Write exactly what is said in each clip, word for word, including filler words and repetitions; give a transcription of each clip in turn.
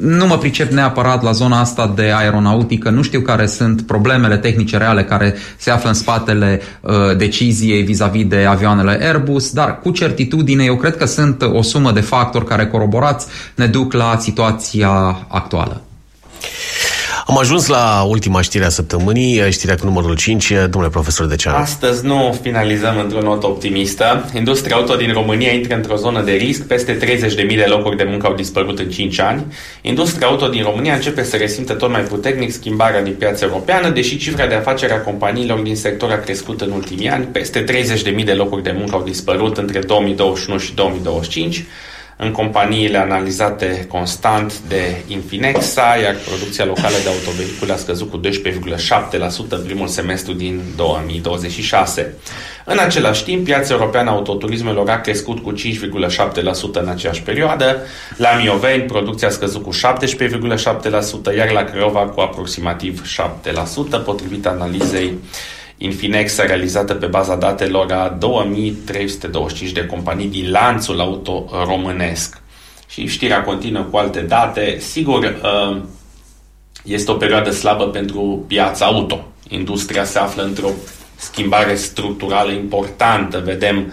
nu mă pricep neapărat la zona asta de aeronautică, nu știu care sunt problemele tehnice reale care se află în spatele uh, deciziei vis-a-vis de avioanele Airbus, dar cu certitudine eu cred că sunt o sumă de factori care coroborați ne duc la situația actuală. Am ajuns la ultima știre a săptămânii, știrea cu numărul cinci. Domnule profesor Deceanu. Astăzi nu finalizăm într-o notă optimistă. Industria auto din România intră într-o zonă de risc. Peste treizeci de mii de locuri de muncă au dispărut în cinci ani. Industria auto din România începe să resimtă tot mai puternic schimbarea din piața europeană, deși cifra de afaceri a companiilor din sector a crescut în ultimii ani. Peste treizeci de mii de locuri de muncă au dispărut între două mii douăzeci și unu și două mii douăzeci și cinci. În companiile analizate constant de Infinexa, iar producția locală de autovehicule a scăzut cu doisprezece virgulă șapte la sută în primul semestru din două mii douăzeci și șase. În același timp, piața europeană a autoturismelor a crescut cu cinci virgulă șapte la sută în aceeași perioadă. La Mioveni, producția a scăzut cu șaptesprezece virgulă șapte la sută, iar la Craiova cu aproximativ șapte la sută, potrivit analizei Infinexa realizată pe baza datelor a două mii trei sute douăzeci și cinci de companii din lanțul auto românesc. Și știrea continuă cu alte date. Sigur, este o perioadă slabă pentru piața auto. Industria se află într-o schimbare structurală importantă. Vedem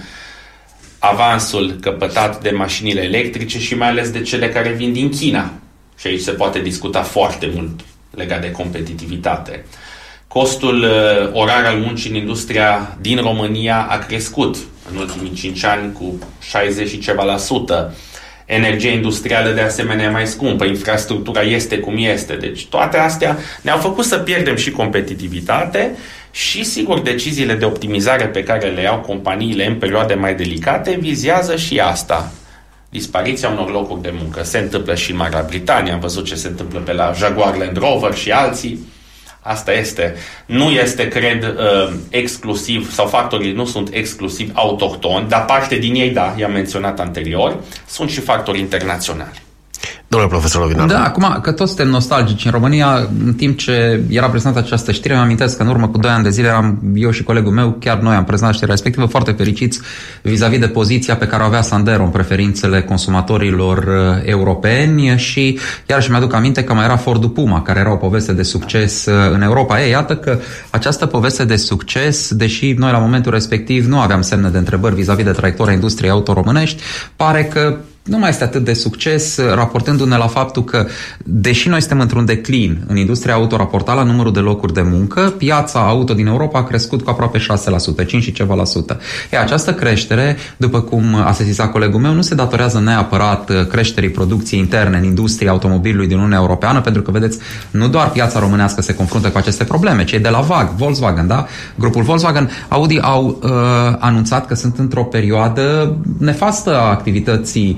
avansul căpătat de mașinile electrice și mai ales de cele care vin din China. Și aici se poate discuta foarte mult legat de competitivitate. Costul uh, orar al muncii în industria din România a crescut în ultimii cinci ani cu șaizeci și ceva la sută. Energia industrială de asemenea e mai scumpă, infrastructura este cum este. Deci toate astea ne-au făcut să pierdem și competitivitate și, sigur, deciziile de optimizare pe care le iau companiile în perioade mai delicate vizează și asta. Dispariția unor locuri de muncă. Se întâmplă și în Marea Britanie, am văzut ce se întâmplă pe la Jaguar Land Rover și alții. Asta este. Nu este, cred, uh, exclusiv, sau factorii nu sunt exclusiv autohtoni, dar parte din ei, da, i-am menționat anterior, sunt și factori internaționali. Domnule profesor Lovinar. Da, acum că toți suntem nostalgici în România, în timp ce era prezentată această știre, îmi amintesc că în urmă cu doi ani de zile eram eu și colegul meu, chiar noi am prezentat știrea respectivă, foarte fericiți vis-a-vis de poziția pe care o avea Sandero în preferințele consumatorilor uh, europeni și iarăși mi-aduc aminte că mai era Fordul Puma, care era o poveste de succes uh, în Europa. Ei, iată că această poveste de succes, deși noi la momentul respectiv nu aveam semne de întrebări vis-a-vis de traiectoria industriei auto românești, pare că nu mai este atât de succes, raportându-ne la faptul că, deși noi suntem într-un declin în industria auto raportat la numărul de locuri de muncă, piața auto din Europa a crescut cu aproape șase la sută, cinci și ceva la sută. E, această creștere, după cum a sesizat colegul meu, nu se datorează neapărat creșterii producției interne în industria automobilului din Uniunea Europeană, pentru că, vedeți, nu doar piața românească se confruntă cu aceste probleme, cei de la V A G, Volkswagen, da? Grupul Volkswagen, Audi au uh, anunțat că sunt într-o perioadă nefastă a activității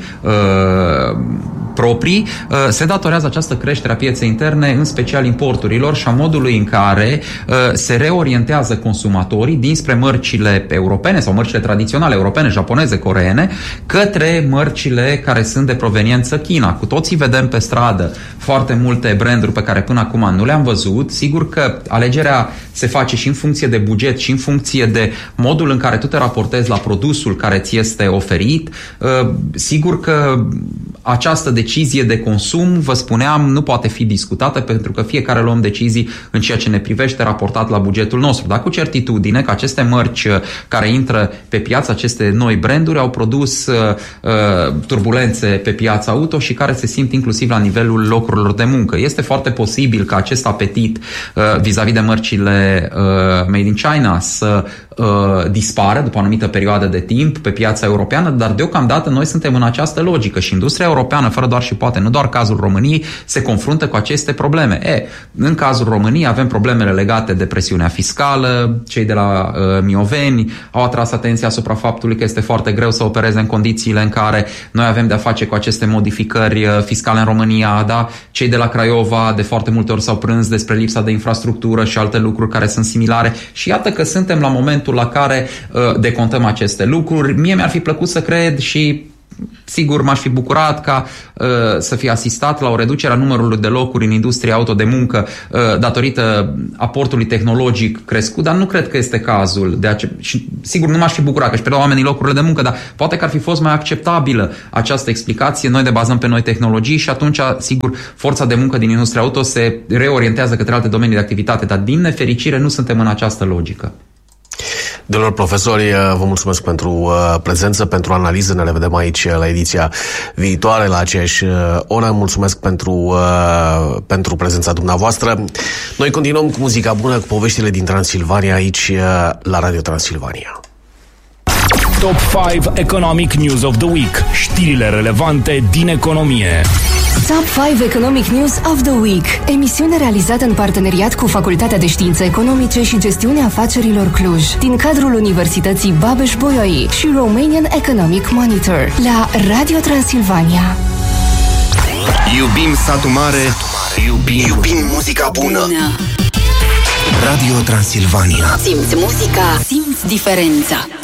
Uh, proprii, uh, se datorează această creștere a pieței interne, în special importurilor și a modului în care uh, se reorientează consumatorii dinspre mărcile europene sau mărcile tradiționale europene, japoneze, coreene, către mărcile care sunt de proveniență China. Cu toții vedem pe stradă foarte multe branduri pe care până acum nu le-am văzut. Sigur că alegerea se face și în funcție de buget și în funcție de modul în care tu te raportezi la produsul care ți este oferit. Uh, sigur că această decizie de consum, vă spuneam, nu poate fi discutată pentru că fiecare luăm decizii în ceea ce ne privește raportat la bugetul nostru, dar cu certitudine că aceste mărci care intră pe piață, aceste noi branduri, au produs uh, turbulențe pe piața auto și care se simt inclusiv la nivelul locurilor de muncă. Este foarte posibil ca acest apetit uh, vis-a-vis de mărcile uh, made in China să uh, dispară după o anumită perioadă de timp pe piața europeană, dar deocamdată noi suntem în această logică și industria europeană, fără doar și poate, nu doar cazul României, se confruntă cu aceste probleme. E, în cazul României avem problemele legate de presiunea fiscală, cei de la uh, Mioveni au atras atenția asupra faptului că este foarte greu să opereze în condițiile în care noi avem de-a face cu aceste modificări uh, fiscale în România, da? Cei de la Craiova de foarte multe ori s-au prânz despre lipsa de infrastructură și alte lucruri care sunt similare și iată că suntem la momentul la care uh, decontăm aceste lucruri. Mie mi-ar fi plăcut să cred și sigur, m-aș fi bucurat ca uh, să fie asistat la o reducere a numărului de locuri în industria auto de muncă uh, datorită aportului tehnologic crescut, dar nu cred că este cazul. De ace- și, sigur, nu m-aș fi bucurat că își pierdau oamenii locurile de muncă, dar poate că ar fi fost mai acceptabilă această explicație. Noi ne bazăm pe noi tehnologii și atunci, sigur, forța de muncă din industria auto se reorientează către alte domenii de activitate, dar din nefericire nu suntem în această logică. Domnilor profesori, vă mulțumesc pentru uh, prezență, pentru analiză. Ne revedem aici la ediția viitoare, la aceeași oră. Mulțumesc pentru, uh, pentru prezența dumneavoastră. Noi continuăm cu muzica bună, cu poveștile din Transilvania, aici uh, la Radio Transilvania. Top cinci Economic News of the Week. Știrile relevante din economie. Top cinci Economic News of the Week. Emisiune realizată în parteneriat cu Facultatea de Științe Economice și Gestiunea Afacerilor Cluj, din cadrul Universității Babeș-Bolyai și Romanian Economic Monitor, la Radio Transilvania. Iubim satul mare, iubim, iubim muzica bună. Radio Transilvania. Simți muzica, simți diferența.